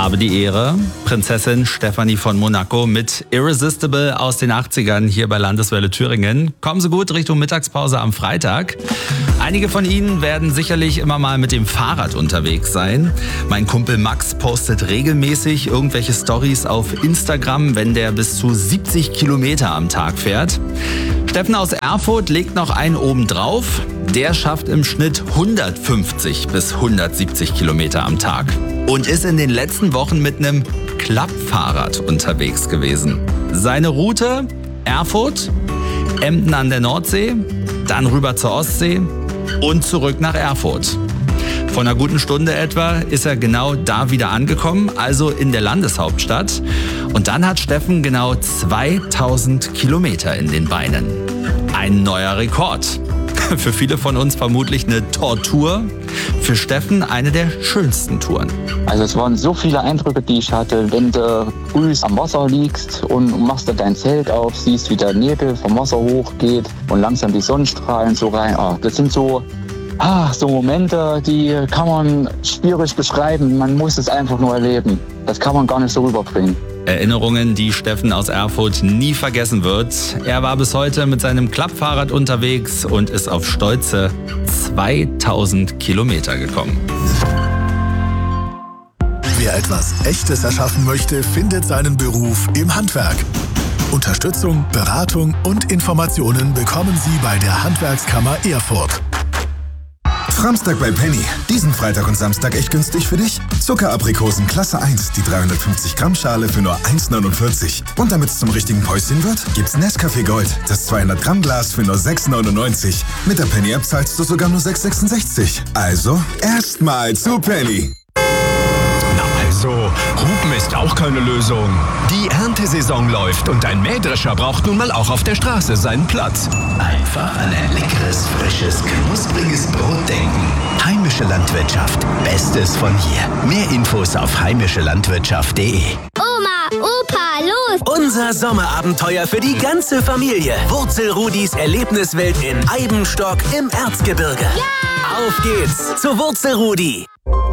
Habe die Ehre, Prinzessin Stefanie von Monaco mit Irresistible aus den 80ern hier bei Landeswelle Thüringen. Kommen Sie gut Richtung Mittagspause am Freitag. Einige von Ihnen werden sicherlich immer mal mit dem Fahrrad unterwegs sein. Mein Kumpel Max postet regelmäßig irgendwelche Stories auf Instagram, wenn der bis zu 70 Kilometer am Tag fährt. Steffen aus Erfurt legt noch einen oben drauf. Der schafft im Schnitt 150 bis 170 Kilometer am Tag und ist in den letzten Wochen mit einem Klappfahrrad unterwegs gewesen. Seine Route: Erfurt, Emden an der Nordsee, dann rüber zur Ostsee und zurück nach Erfurt. Vor einer guten Stunde etwa ist er genau da wieder angekommen, also in der Landeshauptstadt. Und dann hat Steffen genau 2000 Kilometer in den Beinen. Ein neuer Rekord. Für viele von uns vermutlich eine Tortur. Für Steffen eine der schönsten Touren. Also es waren so viele Eindrücke, die ich hatte. Wenn du früh am Wasser liegst und machst da dein Zelt auf, siehst, wie der Nebel vom Wasser hochgeht und langsam die Sonnenstrahlen so rein. Das sind so Momente, die kann man schwierig beschreiben. Man muss es einfach nur erleben. Das kann man gar nicht so rüberbringen. Erinnerungen, die Steffen aus Erfurt nie vergessen wird. Er war bis heute mit seinem Klappfahrrad unterwegs und ist auf stolze 2000 Kilometer gekommen. Wer etwas Echtes erschaffen möchte, findet seinen Beruf im Handwerk. Unterstützung, Beratung und Informationen bekommen Sie bei der Handwerkskammer Erfurt. Samstag bei Penny. Diesen Freitag und Samstag echt günstig für dich? Zuckeraprikosen Klasse 1, die 350 Gramm Schale für nur 1,49. Und damit es zum richtigen Päuschen wird, gibt's Nescafé Gold, das 200 Gramm Glas für nur 6,99. Mit der Penny App zahlst du sogar nur 6,66. Also erstmal zu Penny. So, Hupen ist auch keine Lösung. Die Erntesaison läuft und ein Mähdrescher braucht nun mal auch auf der Straße seinen Platz. Einfach an ein leckeres, frisches, knuspriges Brot denken. Heimische Landwirtschaft. Bestes von hier. Mehr Infos auf heimischelandwirtschaft.de. Oma, Opa, los! Unser Sommerabenteuer für die ganze Familie. Wurzelrudis Erlebniswelt in Eibenstock im Erzgebirge. Ja! Auf geht's zu Wurzelrudi.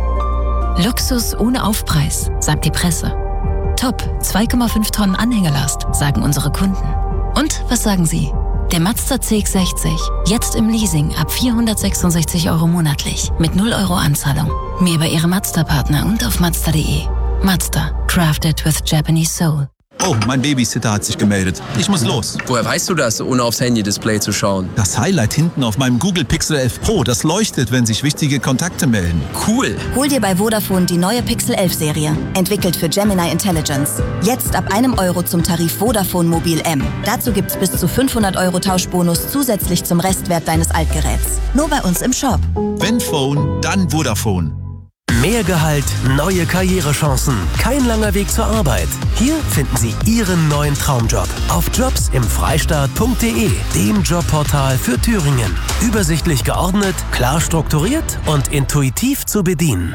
Luxus ohne Aufpreis, sagt die Presse. Top, 2,5 Tonnen Anhängelast, sagen unsere Kunden. Und was sagen Sie? Der Mazda CX-60, jetzt im Leasing ab 466 € monatlich, mit 0 € Anzahlung. Mehr bei Ihrem Mazda-Partner und auf Mazda.de. Mazda, crafted with Japanese soul. Oh, mein Babysitter hat sich gemeldet. Ich muss los. Woher weißt du das, ohne aufs Handy-Display zu schauen? Das Highlight hinten auf meinem Google Pixel 11 Pro, das leuchtet, wenn sich wichtige Kontakte melden. Cool. Hol dir bei Vodafone die neue Pixel 11 Serie, entwickelt für Gemini Intelligence. Jetzt ab 1 € zum Tarif Vodafone Mobil M. Dazu gibt's bis zu 500 € Tauschbonus zusätzlich zum Restwert deines Altgeräts. Nur bei uns im Shop. Wenn Phone, dann Vodafone. Mehr Gehalt, neue Karrierechancen, kein langer Weg zur Arbeit. Hier finden Sie Ihren neuen Traumjob auf jobs-im-freistaat.de, dem Jobportal für Thüringen. Übersichtlich geordnet, klar strukturiert und intuitiv zu bedienen.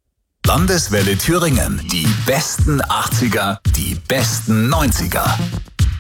Landeswelle Thüringen. Die besten 80er, die besten 90er.